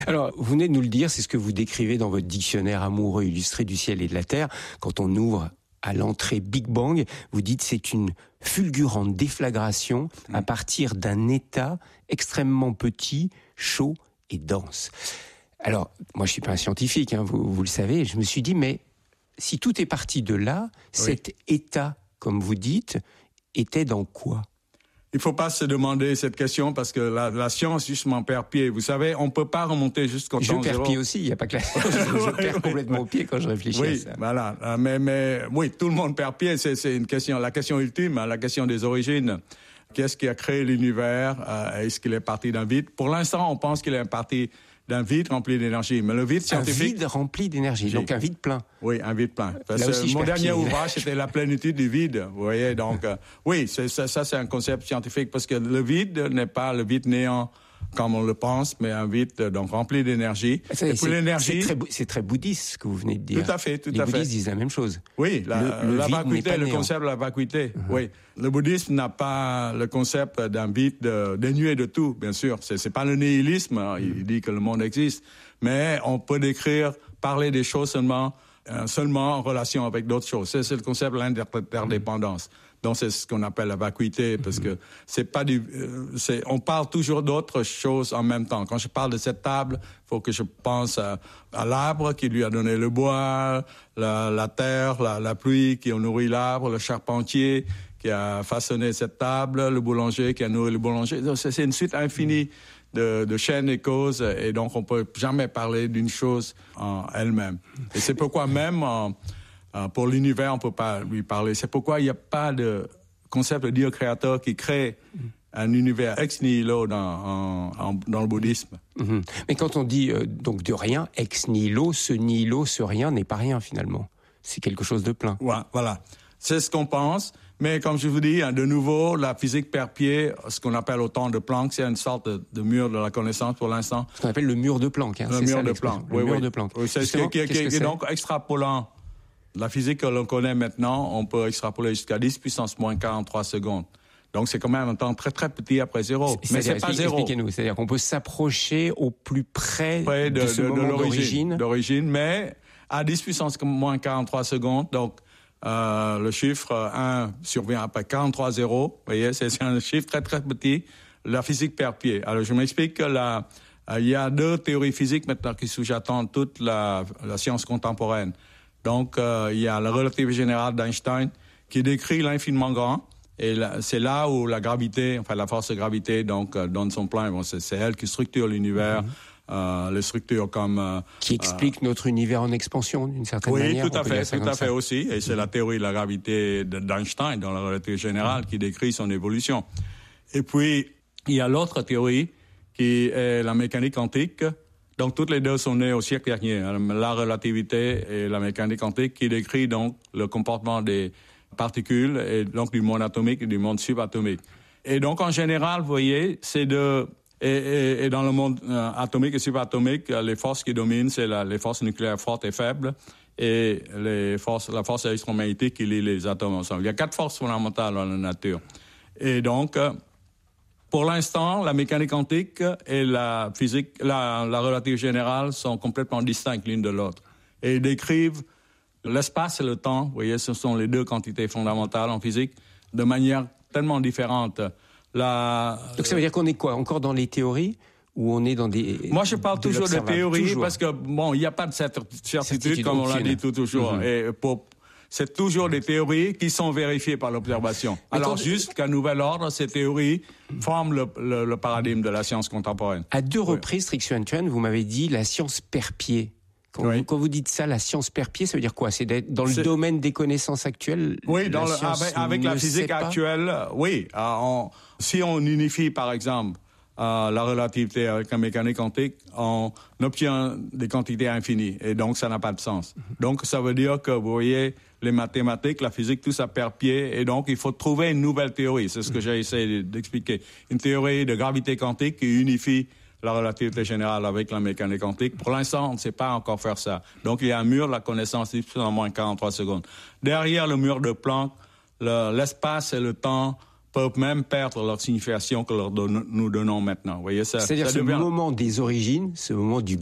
Alors, vous venez de nous le dire, c'est ce que vous décrivez dans votre dictionnaire amoureux illustré du ciel et de la terre. Quand on ouvre à l'entrée Big Bang, vous dites c'est une fulgurante déflagration à partir d'un état extrêmement petit, chaud et dense. Alors, moi je suis pas un scientifique, vous le savez, je me suis dit, mais si tout est parti de là, cet état, comme vous dites, était dans quoi ? Il faut pas se demander cette question parce que la science justement perd pied. Vous savez, on peut pas remonter jusqu'au temps zéro. Je perds pied aussi, il n'y a pas que je perds complètement pied quand je réfléchis à ça. Oui, voilà. Mais oui, tout le monde perd pied. C'est une question, la question ultime, la question des origines. Qu'est-ce qui a créé l'univers? Est-ce qu'il est parti d'un vide? Pour l'instant, on pense qu'il est parti d'un vide rempli d'énergie. Mais le vide scientifique... Un vide rempli d'énergie, donc un vide plein. Oui, un vide plein. Là aussi, mon dernier ouvrage, c'était la plénitude du vide. Vous voyez, donc, oui, ça, c'est un concept scientifique parce que le vide n'est pas le vide néant comme on le pense, mais un vide donc rempli d'énergie. Et pour l'énergie... C'est très bouddhiste, ce que vous venez de dire. Tout à fait, Les bouddhistes disent la même chose. Oui, la vacuité, le concept de la vacuité. Oui. Le bouddhisme n'a pas le concept d'un vide dénué de tout, bien sûr. C'est pas le nihilisme, il dit que le monde existe. Mais on peut parler des choses seulement en relation avec d'autres choses. C'est le concept de l'interdépendance. Donc c'est ce qu'on appelle la vacuité, parce que on parle toujours d'autres choses en même temps. Quand je parle de cette table, il faut que je pense à l'arbre qui lui a donné le bois, la terre, la pluie qui a nourri l'arbre, le charpentier qui a façonné cette table, le boulanger qui a nourri le boulanger. Donc c'est une suite infinie de chaînes et causes, et donc on peut jamais parler d'une chose en elle-même. Et c'est pourquoi même pour l'univers, on peut pas lui parler. C'est pourquoi il n'y a pas de concept de Dieu créateur qui crée un univers ex nihilo dans le bouddhisme. Mais quand on dit donc de rien, ex nihilo, ce rien n'est pas rien finalement. C'est quelque chose de plein. Ouais, voilà. C'est ce qu'on pense. Mais comme je vous dis, de nouveau, la physique perd pied, ce qu'on appelle au temps de Planck, c'est une sorte de mur de la connaissance pour l'instant. Ce qu'on appelle le mur de Planck. Le mur de Planck. Le mur de Planck. Oui, c'est ce qui est donc extrapolant. La physique que l'on connaît maintenant, on peut extrapoler jusqu'à 10 puissance moins 43 secondes. Donc, c'est quand même un temps très, très petit après zéro. Mais c'est pas zéro. Expliquez-nous. C'est-à-dire qu'on peut s'approcher au plus près de ce moment d'origine. Mais à 10 puissance moins 43 secondes, donc, le chiffre 1 survient après 43 zéros. Vous voyez, c'est un chiffre très, très petit. La physique perd pied. Alors, je m'explique que il y a deux théories physiques maintenant qui sous-jacent toute la science contemporaine. Donc, il y a la relativité générale d'Einstein qui décrit l'infiniment grand. Et c'est là où la gravité, enfin la force de gravité, donc donne son plein. Bon, c'est elle qui structure l'univers, les structures comme qui explique notre univers en expansion d'une certaine manière. Oui, tout à fait aussi. Et c'est la théorie de la gravité d'Einstein dans la relativité générale qui décrit son évolution. Et puis il y a l'autre théorie qui est la mécanique quantique. Donc, toutes les deux sont nées au siècle dernier. La relativité et la mécanique quantique qui décrit donc le comportement des particules et donc du monde atomique et du monde subatomique. Et donc, en général, vous voyez, et dans le monde atomique et subatomique, les forces qui dominent, c'est les forces nucléaires fortes et faibles et la force électromagnétique qui lie les atomes ensemble. Il y a 4 forces fondamentales dans la nature. Et donc, pour l'instant, la mécanique quantique et la physique, la relativité générale sont complètement distinctes l'une de l'autre. Et ils décrivent l'espace et le temps, vous voyez, ce sont les deux quantités fondamentales en physique, de manière tellement différente. Donc ça veut dire qu'on est quoi? Encore dans les théories? Ou on est dans des... Moi, je parle toujours de théorie parce que, bon, il n'y a pas de certitude comme on l'a dit tout toujours. Et c'est toujours des théories qui sont vérifiées par l'observation. Alors, juste qu'à nouvel ordre, ces théories forment le paradigme de la science contemporaine. À 2 reprises, Trixie Chuan, vous m'avez dit la science perd pied. Quand vous dites ça, la science perd pied, ça veut dire quoi? C'est d'être dans le domaine des connaissances actuelles? Oui, avec la physique actuelle, oui. Si on unifie, par exemple, la relativité avec la mécanique quantique, on obtient des quantités infinies. Et donc, ça n'a pas de sens. Donc, ça veut dire que, vous voyez, les mathématiques, la physique, tout ça perd pied. Et donc, il faut trouver une nouvelle théorie. C'est ce que j'ai essayé d'expliquer. Une théorie de gravité quantique qui unifie la relativité générale avec la mécanique quantique. Pour l'instant, on ne sait pas encore faire ça. Donc, il y a un mur de la connaissance en moins 43 secondes. Derrière le mur de Planck, l'espace et le temps peuvent même perdre leur signification que nous donnons maintenant. Vous voyez, c'est-à-dire ce moment des origines, ce moment du